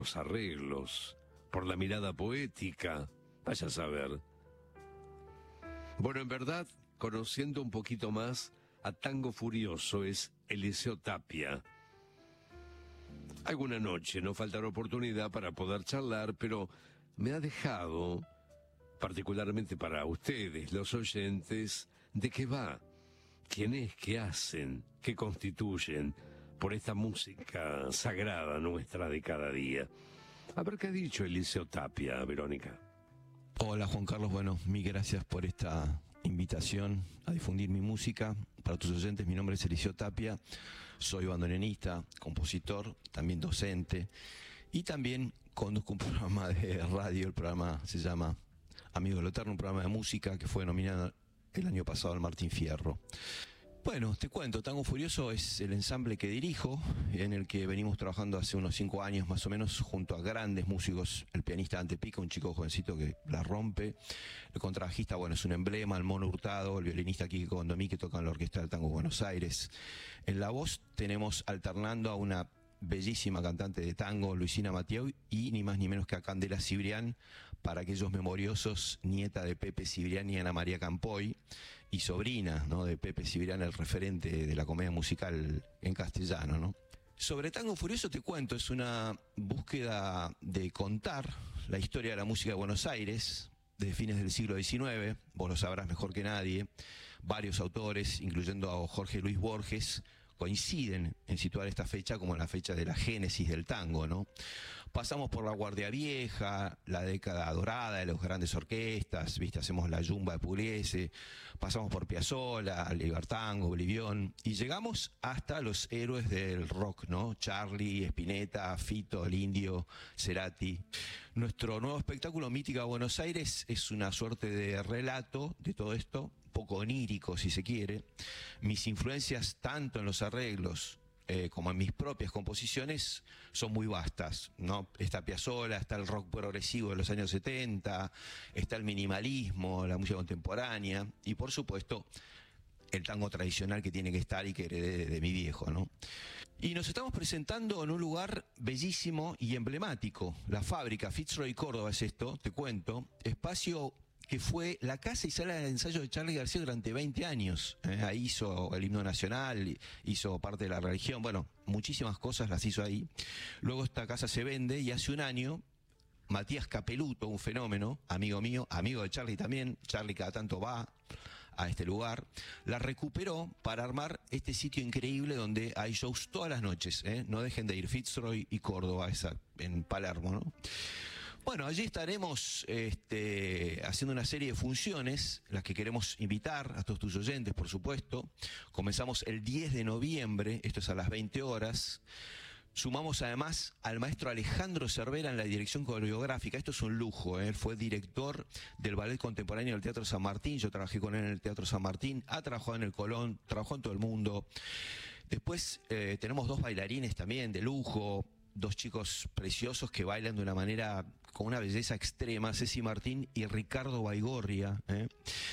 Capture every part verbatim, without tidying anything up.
los arreglos, por la mirada poética, vaya a saber. Bueno, en verdad, conociendo un poquito más a Tango Furioso es Eliseo Tapia. Alguna noche no faltará oportunidad para poder charlar, pero me ha dejado, particularmente para ustedes, los oyentes, de qué va, quién es, qué hacen, qué constituyen por esta música sagrada nuestra de cada día. A ver qué ha dicho Eliseo Tapia, Verónica. Hola Juan Carlos, bueno, mil gracias por esta invitación a difundir mi música. Para tus oyentes, mi nombre es Eliseo Tapia, soy bandoneonista, compositor, también docente y también conduzco un programa de radio. El programa se llama Amigo del Eterno, un programa de música que fue nominado el año pasado al Martín Fierro. Bueno, te cuento, Tango Furioso es el ensamble que dirijo, en el que venimos trabajando hace unos cinco años más o menos, junto a grandes músicos. El pianista Ante Pica, un chico jovencito que la rompe. El contrabajista, bueno, es un emblema, el Mono Hurtado. El violinista Quique Condomí, que toca en la Orquesta del Tango Buenos Aires. En la voz tenemos alternando a una bellísima cantante de tango, Luisina Mathieu, y ni más ni menos que a Candela Cibrián, para aquellos memoriosos, nieta de Pepe Cibrián y Ana María Campoy, y sobrina, ¿no?, de Pepe Cibrián, el referente de la comedia musical en castellano, ¿no? Sobre Tango Furioso te cuento, es una búsqueda de contar la historia de la música de Buenos Aires, de fines del siglo diecinueve, vos lo sabrás mejor que nadie. Varios autores, incluyendo a Jorge Luis Borges, coinciden en situar esta fecha como la fecha de la génesis del tango, ¿no? Pasamos por la Guardia Vieja, la década dorada de las grandes orquestas, ¿viste? Hacemos la Yumba de Pugliese, pasamos por Piazzolla, Libertango, Oblivión, y llegamos hasta los héroes del rock, ¿no? Charlie, Spinetta, Fito, el Indio, Cerati. Nuestro nuevo espectáculo, Mítica Buenos Aires, es una suerte de relato de todo esto, poco onírico si se quiere. Mis influencias tanto en los arreglos eh, como en mis propias composiciones son muy vastas, ¿no? Está Piazzolla, está el rock progresivo de los años setenta, está el minimalismo, la música contemporánea y por supuesto el tango tradicional que tiene que estar y que heredé de, de mi viejo, ¿no? Y nos estamos presentando en un lugar bellísimo y emblemático, la Fábrica, Fitzroy Córdoba es esto, te cuento, espacio que fue la casa y sala de ensayo de Charly García durante veinte años. Eh, ahí hizo el himno nacional, hizo parte de la religión, bueno, muchísimas cosas las hizo ahí. Luego esta casa se vende y hace un año Matías Capeluto, un fenómeno, amigo mío, amigo de Charly también, Charly cada tanto va a este lugar, la recuperó para armar este sitio increíble donde hay shows todas las noches, ¿eh? No dejen de ir, Fitzroy y Córdoba, esa, en Palermo, ¿no? Bueno, allí estaremos este, haciendo una serie de funciones, las que queremos invitar a todos tus oyentes, por supuesto. Comenzamos el diez de noviembre, esto es a las veinte horas. Sumamos además al maestro Alejandro Cervera en la dirección coreográfica. Esto es un lujo, ¿eh? Él fue director del Ballet Contemporáneo del Teatro San Martín. Yo trabajé con él en el Teatro San Martín, ha trabajado en el Colón, trabajó en todo el mundo. Después eh, tenemos dos bailarines también de lujo, dos chicos preciosos que bailan de una manera con una belleza extrema, Ceci Martín y Ricardo Baigorria, ¿eh?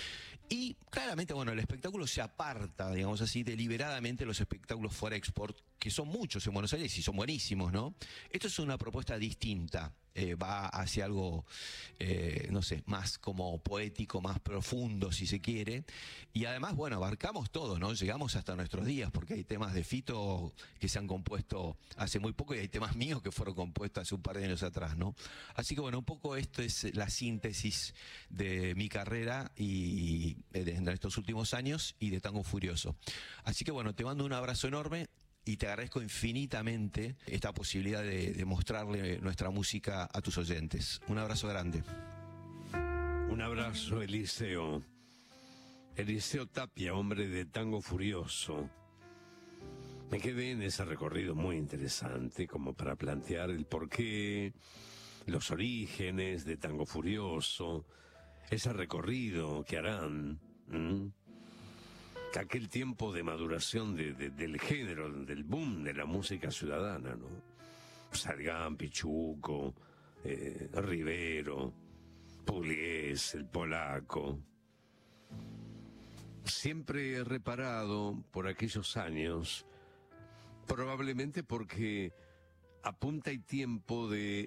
Y claramente, bueno, el espectáculo se aparta, digamos así, deliberadamente los espectáculos for export, que son muchos en Buenos Aires y son buenísimos, ¿no? Esto es una propuesta distinta, eh, va hacia algo, eh, no sé, más como poético, más profundo, si se quiere. Y además, bueno, abarcamos todo, ¿no? Llegamos hasta nuestros días, porque hay temas de Fito que se han compuesto hace muy poco y hay temas míos que fueron compuestos hace un par de años atrás, ¿no? Así que, bueno, un poco esto es la síntesis de mi carrera y en estos últimos años y de Tango Furioso. Así que bueno, te mando un abrazo enorme y te agradezco infinitamente esta posibilidad de, de mostrarle nuestra música a tus oyentes. Un abrazo grande. Un abrazo, Eliseo. Eliseo Tapia, hombre de Tango Furioso. Me quedé en ese recorrido muy interesante como para plantear el porqué, los orígenes de Tango Furioso, ese recorrido que harán, ¿m? aquel tiempo de maduración de, de, del género, del boom de la música ciudadana, ¿no? Salgán, Pichuco, eh, Rivero, Pugliese, el polaco. Siempre he reparado por aquellos años, probablemente porque a punta y tiempo de